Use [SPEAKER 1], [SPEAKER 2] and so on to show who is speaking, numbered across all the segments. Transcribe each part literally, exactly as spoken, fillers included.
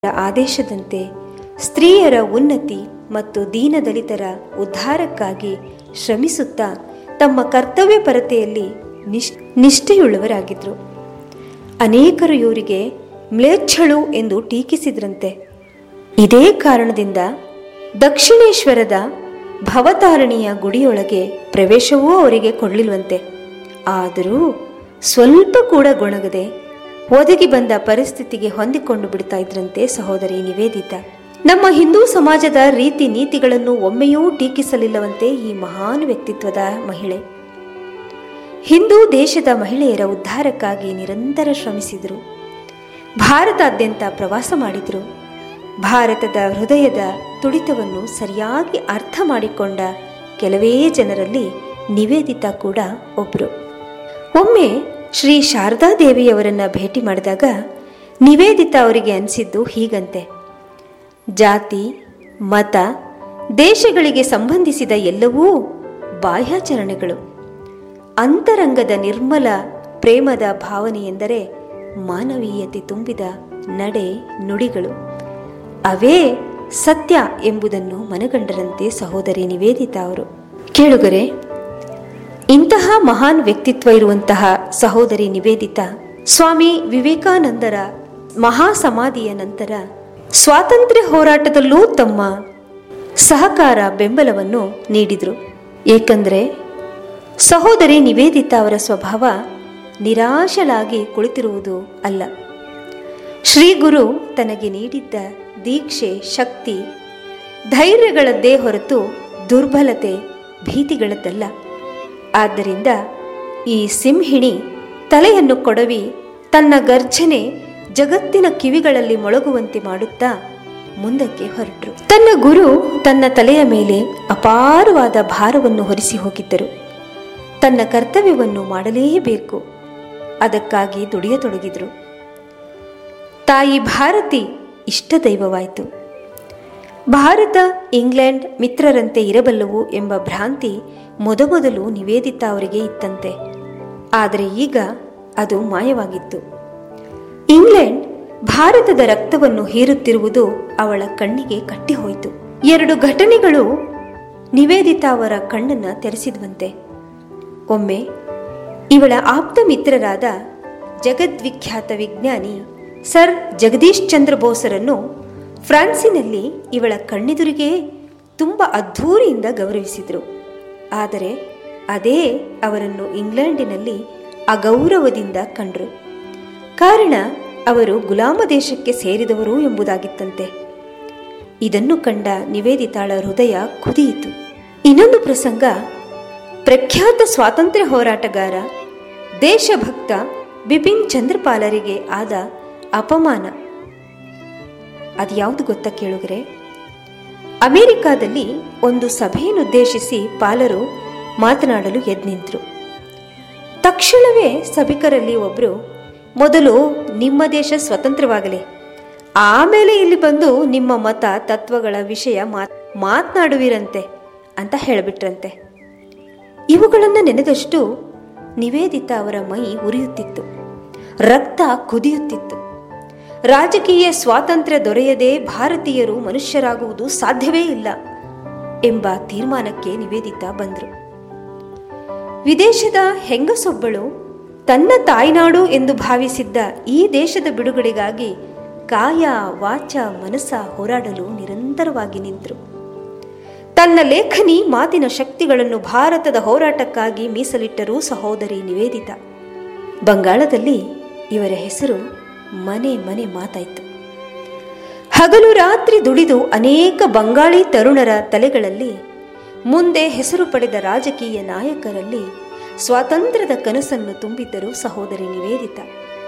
[SPEAKER 1] ಆದೇಶದಂತೆ ಸ್ತ್ರೀಯರ ಉನ್ನತಿ ಮತ್ತು ದೀನದಲಿತರ ಉದ್ಧಾರಕ್ಕಾಗಿ ಶ್ರಮಿಸುತ್ತಾ ತಮ್ಮ ಕರ್ತವ್ಯ ಪರತೆಯಲ್ಲಿ ನಿಷ್ ನಿಷ್ಠೆಯುಳ್ಳವರಾಗಿದ್ದರು. ಅನೇಕರು ಇವರಿಗೆ ಮ್ಲೇಚ್ಛಳು ಎಂದು ಟೀಕಿಸಿದ್ರಂತೆ. ಇದೇ ಕಾರಣದಿಂದ ದಕ್ಷಿಣೇಶ್ವರದ ಭವತಾರಿಣಿಯ ಗುಡಿಯೊಳಗೆ ಪ್ರವೇಶವೂ ಅವರಿಗೆ ಕೊಡಲಿಲ್ವಂತೆ. ಆದರೂ ಸ್ವಲ್ಪ ಕೂಡ ಗೊಣಗದೆ ಒದಗಿ ಬಂದ ಪರಿಸ್ಥಿತಿಗೆ ಹೊಂದಿಕೊಂಡು ಬಿಡ್ತಾ ಇದ್ರಂತೆ ಸಹೋದರಿ ನಿವೇದಿತಾ. ನಮ್ಮ ಹಿಂದೂ ಸಮಾಜದ ರೀತಿ ನೀತಿಗಳನ್ನು ಒಮ್ಮೆಯೂ ಟೀಕಿಸಲಿಲ್ಲವಂತೆ ಈ ಮಹಾನ್ ವ್ಯಕ್ತಿತ್ವದ ಮಹಿಳೆ. ಹಿಂದೂ ದೇಶದ ಮಹಿಳೆಯರ ಉದ್ಧಾರಕ್ಕಾಗಿ ನಿರಂತರ ಶ್ರಮಿಸಿದರು. ಭಾರತಾದ್ಯಂತ ಪ್ರವಾಸ ಮಾಡಿದರು. ಭಾರತದ ಹೃದಯದ ತುಡಿತವನ್ನು ಸರಿಯಾಗಿ ಅರ್ಥ ಮಾಡಿಕೊಂಡ ಕೆಲವೇ ಜನರಲ್ಲಿ ನಿವೇದಿತಾ ಕೂಡ ಒಬ್ಬರು. ಒಮ್ಮೆ ಶ್ರೀ ಶಾರದಾ ದೇವಿಯವರನ್ನ ಭೇಟಿ ಮಾಡಿದಾಗ ನಿವೇದಿತಾ ಅವರಿಗೆ ಅನಿಸಿದ್ದು ಹೀಗಂತೆ: ಜಾತಿ, ಮತ, ದೇಶಗಳಿಗೆ ಸಂಬಂಧಿಸಿದ ಎಲ್ಲವೂ ಬಾಹ್ಯಾಚರಣೆಗಳು. ಅಂತರಂಗದ ನಿರ್ಮಲ ಪ್ರೇಮದ ಭಾವನೆ ಎಂದರೆ ಮಾನವೀಯತೆ ತುಂಬಿದ ನಡೆ ನುಡಿಗಳು. ಅವೇ ಸತ್ಯ ಎಂಬುದನ್ನು ಮನಗಂಡರಂತೆ ಸಹೋದರಿ ನಿವೇದಿತಾ ಅವರು. ಕೇಳುಗರೆ, ಇಂತಹ ಮಹಾನ್ ವ್ಯಕ್ತಿತ್ವ ಇರುವಂತಹ ಸಹೋದರಿ ನಿವೇದಿತಾ ಸ್ವಾಮಿ ವಿವೇಕಾನಂದರ ಮಹಾಸಮಾಧಿಯ ನಂತರ ಸ್ವಾತಂತ್ರ್ಯ ಹೋರಾಟದಲ್ಲೂ ತಮ್ಮ ಸಹಕಾರ ಬೆಂಬಲವನ್ನು ನೀಡಿದರು. ಏಕೆಂದರೆ ಸಹೋದರಿ ನಿವೇದಿತಾ ಅವರ ಸ್ವಭಾವ ನಿರಾಶಲಾಗಿ ಕುಳಿತಿರುವುದು ಅಲ್ಲ. ಶ್ರೀ ಗುರು ತನಗೆ ನೀಡಿದ್ದ ದೀಕ್ಷೆ, ಶಕ್ತಿ, ಧೈರ್ಯಗಳದ್ದೇ ಹೊರತು ದುರ್ಬಲತೆ, ಭೀತಿಗಳದ್ದಲ್ಲ. ಆದ್ದರಿಂದ ಈ ಸಿಂಹಿಣಿ ತಲೆಯನ್ನು ಕೊಡವಿ ತನ್ನ ಗರ್ಜನೆ ಜಗತ್ತಿನ ಕಿವಿಗಳಲ್ಲಿ ಮೊಳಗುವಂತೆ ಮಾಡುತ್ತಾ ಮುಂದಕ್ಕೆ ಹೊರಟರು. ತನ್ನ ಗುರು ತನ್ನ ತಲೆಯ ಮೇಲೆ ಅಪಾರವಾದ ಭಾರವನ್ನು ಹೊರಿಸಿ ಹೋಗಿದ್ದರು. ತನ್ನ ಕರ್ತವ್ಯವನ್ನು ಮಾಡಲೇಬೇಕು, ಅದಕ್ಕಾಗಿ ದುಡಿಯತೊಡಗಿದರು. ತಾಯಿ ಭಾರತಿ ಇಷ್ಟ ದೈವವಾಯಿತು. ಭಾರತ, ಇಂಗ್ಲೆಂಡ್ ಮಿತ್ರರಂತೆ ಇರಬಲ್ಲವು ಎಂಬ ಭ್ರಾಂತಿ ಮೊದಮೊದಲು ನಿವೇದಿತಾ ಅವರಿಗೆ ಇತ್ತಂತೆ. ಆದರೆ ಈಗ ಅದು ಮಾಯವಾಗಿತ್ತು. ಇಂಗ್ಲೆಂಡ್ ಭಾರತದ ರಕ್ತವನ್ನು ಹೀರುತ್ತಿರುವುದು ಅವಳ ಕಣ್ಣಿಗೆ ಕಟ್ಟಿಹೋಯಿತು. ಎರಡು ಘಟನೆಗಳು ನಿವೇದಿತಾ ಅವರ ಕಣ್ಣನ್ನು ತೆರೆಸಿದ್ವಂತೆ. ಒಮ್ಮೆ ಇವಳ ಆಪ್ತ ಮಿತ್ರರಾದ ಜಗದ್ವಿಖ್ಯಾತ ವಿಜ್ಞಾನಿ ಸರ್ ಜಗದೀಶ್ ಚಂದ್ರ ಬೋಸರನ್ನು ಫ್ರಾನ್ಸಿನಲ್ಲಿ ಇವಳ ಕಣ್ಣೆದುರಿಗೆ ತುಂಬ ಅದ್ಧೂರಿಯಿಂದ ಗೌರವಿಸಿದರು. ಆದರೆ ಅದೇ ಅವರನ್ನು ಇಂಗ್ಲೆಂಡಿನಲ್ಲಿ ಅಗೌರವದಿಂದ ಕಂಡರು. ಕಾರಣ ಅವರು ಗುಲಾಮ ದೇಶಕ್ಕೆ ಸೇರಿದವರು ಎಂಬುದಾಗಿತ್ತಂತೆ. ಇದನ್ನು ಕಂಡ ನಿವೇದಿತಾಳ ಹೃದಯ ಕುದಿಯಿತು. ಇನ್ನೊಂದು ಪ್ರಸಂಗ, ಪ್ರಖ್ಯಾತ ಸ್ವಾತಂತ್ರ್ಯ ಹೋರಾಟಗಾರ ದೇಶಭಕ್ತ ಬಿಪಿನ್ ಚಂದ್ರಪಾಲರಿಗೆ ಆದ ಅಪಮಾನ. ಅದ್ಯಾವುದು ಗೊತ್ತಾ ಕೇಳುಗರೆ? ಅಮೆರಿಕಾದಲ್ಲಿ ಒಂದು ಸಭೆಯನ್ನುದ್ದೇಶಿಸಿ ಪಾಲರು ಮಾತನಾಡಲು ಎದ್ದು ನಿಂತರು. ತಕ್ಷಣವೇ ಸಭಿಕರಲ್ಲಿ ಒಬ್ಬರು, ಮೊದಲು ನಿಮ್ಮ ದೇಶ ಸ್ವತಂತ್ರವಾಗಲಿ, ಆಮೇಲೆ ಇಲ್ಲಿ ಬಂದು ನಿಮ್ಮ ಮತ ತತ್ವಗಳ ವಿಷಯ ಮಾತನಾಡುವಿರಂತೆ ಅಂತ ಹೇಳಿಬಿಟ್ರಂತೆ. ಇವುಗಳನ್ನು ನೆನೆದಷ್ಟು ನಿವೇದಿತಾ ಅವರ ಮೈ ಉರಿಯುತ್ತಿತ್ತು, ರಕ್ತ ಕುದಿಯುತ್ತಿತ್ತು. ರಾಜಕೀಯ ಸ್ವಾತಂತ್ರ್ಯ ದೊರೆಯದೆ ಭಾರತೀಯರು ಮನುಷ್ಯರಾಗುವುದು ಸಾಧ್ಯವೇ ಇಲ್ಲ ಎಂಬ ತೀರ್ಮಾನಕ್ಕೆ ನಿವೇದಿತಾ ಬಂದರು. ವಿದೇಶದ ಹೆಂಗಸೊಬ್ಬಳು ತನ್ನ ತಾಯ್ನಾಡು ಎಂದು ಭಾವಿಸಿದ್ದ ಈ ದೇಶದ ಬಿಡುಗಡೆಗಾಗಿ ಕಾಯ, ವಾಚ, ಮನಸ್ಸ ಹೋರಾಡಲು ನಿರಂತರವಾಗಿ ನಿಂತರು. ತನ್ನ ಲೇಖನಿ, ಮಾತಿನ ಶಕ್ತಿಗಳನ್ನು ಭಾರತದ ಹೋರಾಟಕ್ಕಾಗಿ ಮೀಸಲಿಟ್ಟರು ಸಹೋದರಿ ನಿವೇದಿತಾ. ಬಂಗಾಳದಲ್ಲಿ ಇವರ ಹೆಸರು ಮನೆ ಮನೆ ಮಾತಾಯಿತು. ಹಗಲು ರಾತ್ರಿ ದುಡಿದು ಅನೇಕ ಬಂಗಾಳಿ ತರುಣರ ತಲೆಗಳಲ್ಲಿ, ಮುಂದೆ ಹೆಸರು ಪಡೆದ ರಾಜಕೀಯ ನಾಯಕರಲ್ಲಿ ಸ್ವಾತಂತ್ರ್ಯದ ಕನಸನ್ನು ತುಂಬಿದ್ದರು ಸಹೋದರಿ ನಿವೇದಿತಾ.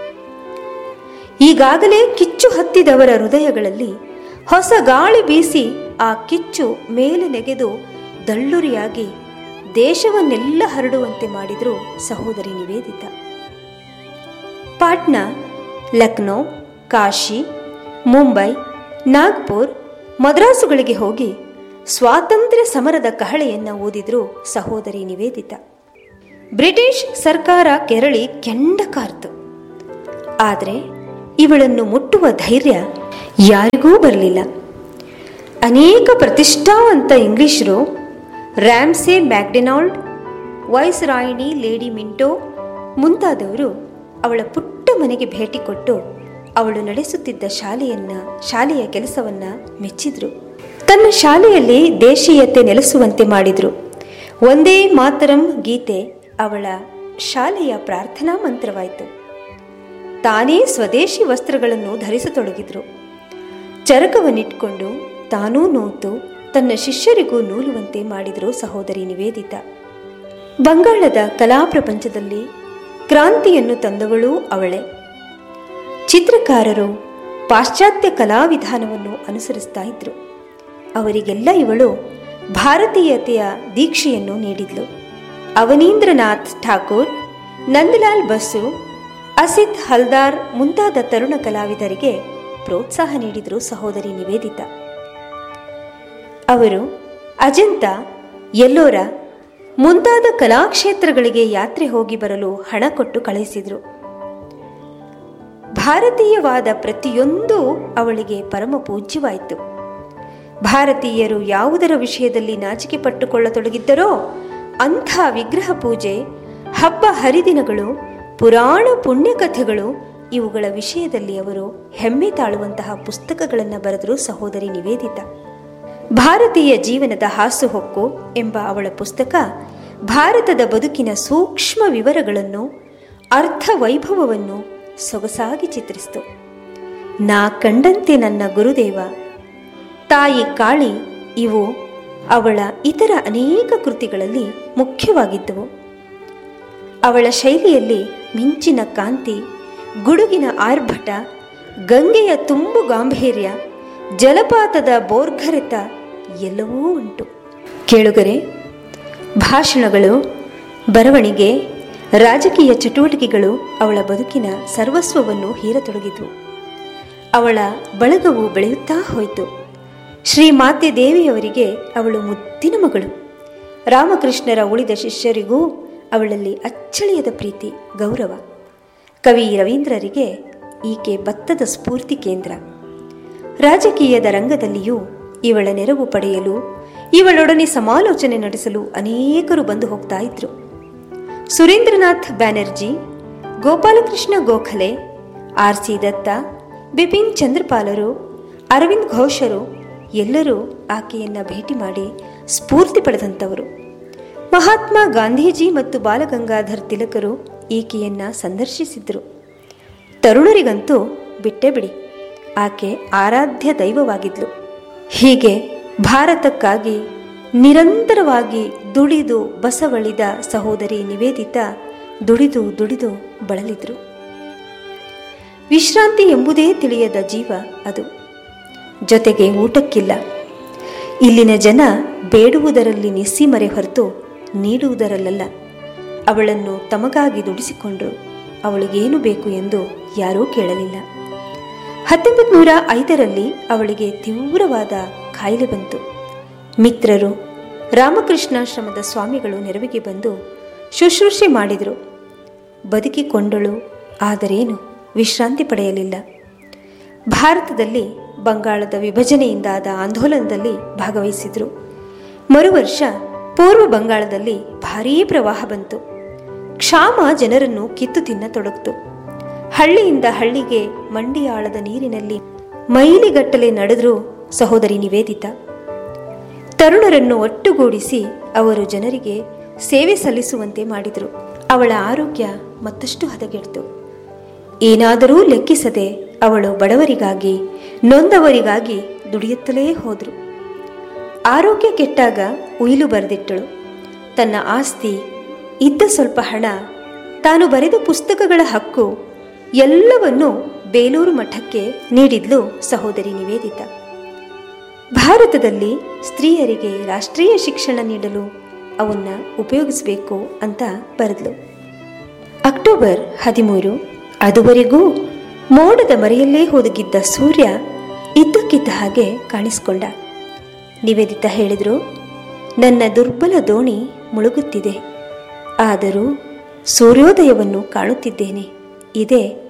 [SPEAKER 1] ಈಗಾಗಲೇ ಕಿಚ್ಚು ಹತ್ತಿದವರ ಹೃದಯಗಳಲ್ಲಿ ಹೊಸ ಗಾಳಿ ಬೀಸಿ ಆ ಕಿಚ್ಚು ಮೇಲೆ ನೆಗೆದು ದಳ್ಳುರಿಯಾಗಿ ದೇಶವನ್ನೆಲ್ಲ ಹರಡುವಂತೆ ಮಾಡಿದರು ಸಹೋದರಿ ನಿವೇದಿತಾ. ಪಾಟ್ನಾ, ಲಕ್ನೋ, ಕಾಶಿ, ಮುಂಬೈ, ನಾಗ್ಪುರ್, ಮದ್ರಾಸುಗಳಿಗೆ ಹೋಗಿ ಸ್ವಾತಂತ್ರ್ಯ ಸಮರದ ಕಹಳೆಯನ್ನು ಓದಿದ್ರು ಸಹೋದರಿ ನಿವೇದಿತಾ. ಬ್ರಿಟಿಷ್ ಸರ್ಕಾರ ಕೆರಳಿ ಕೆಂಡ ಕಾರ್ತು. ಆದರೆ ಇವಳನ್ನು ಮುಟ್ಟುವ ಧೈರ್ಯ ಯಾರಿಗೂ ಬರಲಿಲ್ಲ. ಅನೇಕ ಪ್ರತಿಷ್ಠಾವಂತ ಇಂಗ್ಲಿಷರು, Ramsay MacDonald, wise ರಾಯಿಣಿ lady Minto ಮುಂತಾದವರು ಅವಳ ಪುಟ್ಟ ಮನೆಗೆ ಭೇಟಿ ಕೊಟ್ಟು ಅವಳು ನಡೆಸುತ್ತಿದ್ದ ಶಾಲೆಯನ್ನ ಶಾಲೆಯ ಕೆಲಸವನ್ನ ಮೆಚ್ಚಿದ್ರು. ತನ್ನ ಶಾಲೆಯಲ್ಲಿ ದೇಶೀಯತೆ ನೆಲೆಸುವಂತೆ ಮಾಡಿದ್ರು. ಒಂದೇ ಮಾತರಂ ಗೀತೆ ಅವಳ ಶಾಲೆಯ ಪ್ರಾರ್ಥನಾ ಮಂತ್ರವಾಯಿತು. ತಾನೇ ಸ್ವದೇಶಿ ವಸ್ತ್ರಗಳನ್ನು ಧರಿಸತೊಡಗಿದ್ರು. ಚರಕವನ್ನಿಟ್ಕೊಂಡು ತಾನೂ ನೂತು ತನ್ನ ಶಿಷ್ಯರಿಗೂ ನೂಲುವಂತೆ ಮಾಡಿದ್ರು ಸಹೋದರಿ ನಿವೇದಿತಾ. ಬಂಗಾಳದ ಕಲಾ ಪ್ರಪಂಚದಲ್ಲಿ ಕ್ರಾಂತಿಯನ್ನು ತಂದವಳೂ ಅವಳೇ. ಚಿತ್ರಕಾರರು ಪಾಶ್ಚಾತ್ಯ ಕಲಾವಿಧಾನವನ್ನು ಅನುಸರಿಸ್ತಾ ಇದ್ರು. ಅವರಿಗೆಲ್ಲ ಇವಳು ಭಾರತೀಯತೆಯ ದೀಕ್ಷೆಯನ್ನು ನೀಡಿದ್ಲು. ಅವನೀಂದ್ರನಾಥ್ ಠಾಕೂರ್, ನಂದಲಾಲ್ ಬಸು, ಅಸಿತ್ ಹಲ್ದಾರ್ ಮುಂತಾದ ತರುಣ ಕಲಾವಿದರಿಗೆ ಪ್ರೋತ್ಸಾಹ ನೀಡಿದ್ರು ಸಹೋದರಿ ನಿವೇದಿತಾ. ಅವರು ಅಜಂತ, ಎಲ್ಲೋರ ಮುಂತಾದ ಕಲಾಕ್ಷೇತ್ರಗಳಿಗೆ ಯಾತ್ರೆ ಹೋಗಿ ಬರಲು ಹಣ ಕೊಟ್ಟು ಕಳುಹಿಸಿದ್ರು. ಭಾರತೀಯವಾದ ಪ್ರತಿಯೊಂದು ಅವಳಿಗೆ ಪರಮ ಪೂಜ್ಯವಾಯಿತು. ಭಾರತೀಯರು ಯಾವುದರ ವಿಷಯದಲ್ಲಿ ನಾಚಿಕೆ ಪಟ್ಟುಕೊಳ್ಳತೊಡಗಿದ್ದರೋ ಅಂಥ ವಿಗ್ರಹ ಪೂಜೆ, ಹಬ್ಬ ಹರಿದಿನಗಳು, ಪುರಾಣ ಪುಣ್ಯಕಥೆಗಳು ಇವುಗಳ ವಿಷಯದಲ್ಲಿ ಅವರು ಹೆಮ್ಮೆ ತಾಳುವಂತಹ ಪುಸ್ತಕಗಳನ್ನು ಬರೆದರು ಸಹೋದರಿ ನಿವೇದಿತಾ. ಭಾರತೀಯ ಜೀವನದ ಹಾಸುಹೊಕ್ಕು ಎಂಬ ಅವಳ ಪುಸ್ತಕ ಭಾರತದ ಬದುಕಿನ ಸೂಕ್ಷ್ಮ ವಿವರಗಳನ್ನು, ಅರ್ಥ ವೈಭವವನ್ನು ಸೊಗಸಾಗಿ ಚಿತ್ರಿಸಿತು. ನಾ ಕಂಡಂತೆ ನನ್ನ ಗುರುದೇವ, ತಾಯಿ ಕಾಳಿ ಇವು ಅವಳ ಇತರ ಅನೇಕ ಕೃತಿಗಳಲ್ಲಿ ಮುಖ್ಯವಾಗಿದ್ದವು. ಅವಳ ಶೈಲಿಯಲ್ಲಿ ಮಿಂಚಿನ ಕಾಂತಿ, ಗುಡುಗಿನ ಆರ್ಭಟ, ಗಂಗೆಯ ತುಂಬು ಗಾಂಭೀರ್ಯ, ಜಲಪಾತದ ಬೋರ್ಗರೆತ ಎಲ್ಲವೂ ಉಂಟು. ಕೇಳುಗರೆ, ಭಾಷಣಗಳು, ಬರವಣಿಗೆ, ರಾಜಕೀಯ ಚಟುವಟಿಕೆಗಳು ಅವಳ ಬದುಕಿನ ಸರ್ವಸ್ವವನ್ನು ಹೀರತೊಡಗಿತು. ಅವಳ ಬಳಗವು ಬೆಳೆಯುತ್ತಾ ಹೋಯಿತು. ಶ್ರೀ ಮಾತೆ ದೇವಿಯವರಿಗೆ ಅವಳು ಮುದ್ದಿನ ಮಗಳು. ರಾಮಕೃಷ್ಣರ ಉಳಿದ ಶಿಷ್ಯರಿಗೂ ಅವಳಲ್ಲಿ ಅಚ್ಚಳಿಯದ ಪ್ರೀತಿ, ಗೌರವ. ಕವಿ ರವೀಂದ್ರರಿಗೆ ಈಕೆ ಭತ್ತದ ಸ್ಫೂರ್ತಿ ಕೇಂದ್ರ. ರಾಜಕೀಯದ ರಂಗದಲ್ಲಿಯೂ ಇವಳ ನೆರವು ಪಡೆಯಲು, ಇವಳೊಡನೆ ಸಮಾಲೋಚನೆ ನಡೆಸಲು ಅನೇಕರು ಬಂದು ಹೋಗ್ತಾ ಇದ್ರು. ಸುರೇಂದ್ರನಾಥ್ ಬ್ಯಾನರ್ಜಿ, ಗೋಪಾಲಕೃಷ್ಣ ಗೋಖಲೆ, ಆರ್ ಸಿ ದತ್ತ, ಬಿಪಿನ್ ಚಂದ್ರಪಾಲರು, ಅರವಿಂದ್ ಘೋಷರು ಎಲ್ಲರೂ ಆಕೆಯನ್ನ ಭೇಟಿ ಮಾಡಿ ಸ್ಫೂರ್ತಿ ಪಡೆದಂಥವರು. ಮಹಾತ್ಮ ಗಾಂಧೀಜಿ ಮತ್ತು ಬಾಲಗಂಗಾಧರ್ ತಿಲಕರು ಈಕೆಯನ್ನ ಸಂದರ್ಶಿಸಿದ್ರು. ತರುಣರಿಗಂತೂ ಬಿಟ್ಟೇ ಬಿಡಿ, ಆಕೆ ಆರಾಧ್ಯ ದೈವವಾಗಿದ್ಲು. ಹೀಗೆ ಭಾರತಕ್ಕಾಗಿ ನಿರಂತರವಾಗಿ ದುಡಿದು ಬಸವಳಿದ ಸಹೋದರಿ ನಿವೇದಿತಾ ದುಡಿದು ದುಡಿದು ಬಳಲಿದ್ರು. ವಿಶ್ರಾಂತಿ ಎಂಬುದೇ ತಿಳಿಯದ ಜೀವ ಅದು. ಜೊತೆಗೆ ಊಟಕ್ಕಿಲ್ಲ. ಇಲ್ಲಿನ ಜನ ಬೇಡುವುದರಲ್ಲಿ ನಿಸ್ಸೀಮರೆ ಹೊರತು ನೀಡುವುದರಲ್ಲ. ಅವಳನ್ನು ತಮಗಾಗಿ ದುಡಿಸಿಕೊಂಡ್ರು. ಅವಳಿಗೇನು ಬೇಕು ಎಂದು ಯಾರೂ ಕೇಳಲಿಲ್ಲ. ಹತ್ತೊಂಬತ್ತು ನೂರ ಐದರಲ್ಲಿ ಅವಳಿಗೆ ತೀವ್ರವಾದ ಕಾಯಿಲೆ ಬಂತು. ಮಿತ್ರರು, ರಾಮಕೃಷ್ಣಾಶ್ರಮದ ಸ್ವಾಮಿಗಳು ನೆರವಿಗೆ ಬಂದು ಶುಶ್ರೂಷೆ ಮಾಡಿದರು. ಬದುಕಿಕೊಂಡಳು, ಆದರೇನು ವಿಶ್ರಾಂತಿ ಪಡೆಯಲಿಲ್ಲ. ಭಾರತದಲ್ಲಿ ಬಂಗಾಳದ ವಿಭಜನೆಯಿಂದಾದ ಆಂದೋಲನದಲ್ಲಿ ಭಾಗವಹಿಸಿದ್ರು. ಮರುವರ್ಷ ಪೂರ್ವ ಬಂಗಾಳದಲ್ಲಿ ಭಾರೀ ಪ್ರವಾಹ ಬಂತು. ಕ್ಷಾಮ ಜನರನ್ನು ಕಿತ್ತು ತಿನ್ನತೊಡಗಿತು. ಹಳ್ಳಿಯಿಂದ ಹಳ್ಳಿಗೆ ಮಂಡಿಯಾಳದ ನೀರಿನಲ್ಲಿ ಮೈಲಿಗಟ್ಟಲೆ ನಡೆದ್ರು ಸಹೋದರಿ ನಿವೇದಿತಾ. ತರುಣರನ್ನು ಒಟ್ಟುಗೂಡಿಸಿ ಅವರು ಜನರಿಗೆ ಸೇವೆ ಸಲ್ಲಿಸುವಂತೆ ಮಾಡಿದರು. ಅವಳ ಆರೋಗ್ಯ ಮತ್ತಷ್ಟು ಹದಗೆಡ್ತು. ಏನಾದರೂ ಲೆಕ್ಕಿಸದೆ ಅವಳು ಬಡವರಿಗಾಗಿ, ನೊಂದವರಿಗಾಗಿ ದುಡಿಯುತ್ತಲೇ ಹೋದ್ರು. ಆರೋಗ್ಯ ಕೆಟ್ಟಾಗ ಉಯಿಲು ಬರೆದಿಟ್ಟಳು. ತನ್ನ ಆಸ್ತಿ, ಇದ್ದ ಸ್ವಲ್ಪ ಹಣ, ತಾನು ಬರೆದ ಪುಸ್ತಕಗಳ ಹಕ್ಕು ಎಲ್ಲವನ್ನೂ ಬೇಲೂರು ಮಠಕ್ಕೆ ನೀಡಿದ್ಲು ಸಹೋದರಿ ನಿವೇದಿತಾ. ಭಾರತದಲ್ಲಿ ಸ್ತ್ರೀಯರಿಗೆ ರಾಷ್ಟ್ರೀಯ ಶಿಕ್ಷಣ ನೀಡಲು ಅವನ್ನ ಉಪಯೋಗಿಸಬೇಕು ಅಂತ ಬರೆದ್ಲು. ಅಕ್ಟೋಬರ್ ಹದಿಮೂರು, ಅದುವರೆಗೂ ಮೋಡದ ಮರೆಯಲ್ಲೇ ಹೋದಗಿದ್ದ ಸೂರ್ಯ ಇದ್ದಕ್ಕಿದ್ದ ಹಾಗೆ ಕಾಣಿಸಿಕೊಂಡ. ನಿವೇದಿತಾ ಹೇಳಿದ್ರು, ನನ್ನ ದುರ್ಬಲ ದೋಣಿ ಮುಳುಗುತ್ತಿದೆ, ಆದರೂ ಸೂರ್ಯೋದಯವನ್ನು ಕಾಣುತ್ತಿದ್ದೇನೆ. ಇದೇ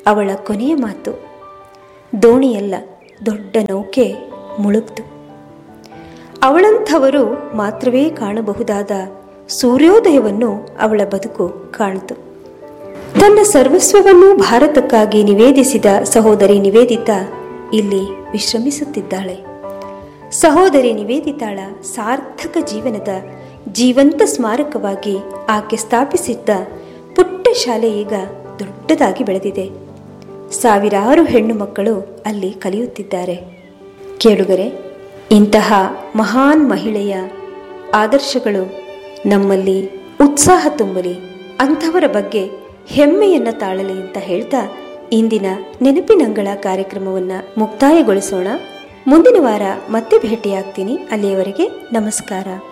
[SPEAKER 1] ಅವಳ ಕೊನೆಯ ಮಾತು. ದೋಣಿಯಲ್ಲ, ದೊಡ್ಡ ನೌಕೆ ಮುಳುಗ್ತು. ಅವಳಂಥವರು ಮಾತ್ರವೇ ಕಾಣಬಹುದಾದ ಸೂರ್ಯೋದಯವನ್ನು ಅವಳ ಬದುಕು ಕಾಣಿತು. ತನ್ನ ಸರ್ವಸ್ವವನ್ನೂ ಭಾರತಕ್ಕಾಗಿ ನಿವೇದಿಸಿದ ಸಹೋದರಿ ನಿವೇದಿತಾ ಇಲ್ಲಿ ವಿಶ್ರಮಿಸುತ್ತಿದ್ದಾಳೆ. ಸಹೋದರಿ ನಿವೇದಿತಾಳ ಸಾರ್ಥಕ ಜೀವನದ ಜೀವಂತ ಸ್ಮಾರಕವಾಗಿ ಆಕೆ ಸ್ಥಾಪಿಸಿದ್ದ ಪುಟ್ಟ ಶಾಲೆ ಈಗ ದೊಡ್ಡದಾಗಿ ಬೆಳೆದಿದೆ. ಸಾವಿರಾರು ಹೆಣ್ಣು ಮಕ್ಕಳು ಅಲ್ಲಿ ಕಲಿಯುತ್ತಿದ್ದಾರೆ. ಕೇಳುಗರೆ, ಇಂತಹ ಮಹಾನ್ ಮಹಿಳೆಯ ಆದರ್ಶಗಳು ನಮ್ಮಲ್ಲಿ ಉತ್ಸಾಹ ತುಂಬಲಿ, ಅಂಥವರ ಬಗ್ಗೆ ಹೆಮ್ಮೆಯನ್ನು ತಾಳಲಿ ಅಂತ ಹೇಳ್ತಾ ಇಂದಿನ ನೆನಪಿನಂಗಳ ಕಾರ್ಯಕ್ರಮವನ್ನು ಮುಕ್ತಾಯಗೊಳಿಸೋಣ. ಮುಂದಿನ ವಾರ ಮತ್ತೆ ಭೇಟಿಯಾಗ್ತೀನಿ. ಅಲ್ಲಿಯವರೆಗೆ ನಮಸ್ಕಾರ.